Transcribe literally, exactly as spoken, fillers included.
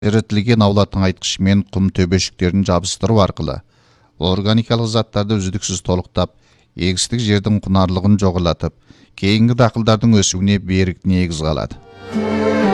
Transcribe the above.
Эритилген аулаттың айткычымен кум төбөшүктөрүн жабыстыруу аркылуу органикалык заттарды үздүксүз толуктап, эгистик жердин кунарлыгын жогулатып, кейинги дакылдардын өсүүнү берик негиз кылат.